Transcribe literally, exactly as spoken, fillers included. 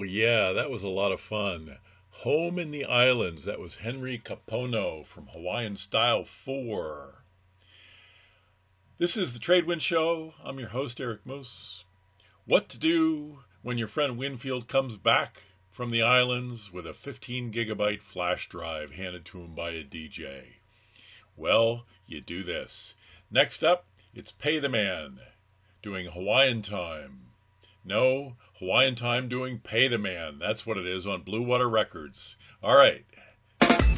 yeah, that was a lot of fun. Home in the Islands. That was Henry Kapono from Hawaiian Style four. This is the Tradewind Show. I'm your host, Eric Moose. What to do when your friend Winfield comes back from the islands with a fifteen gigabyte flash drive handed to him by a D J? Well, you do this. Next up, it's Pay the Man doing Hawaiian Time. No, Hawaiian Time doing Pay the Man. That's what it is on Blue Water Records. All right,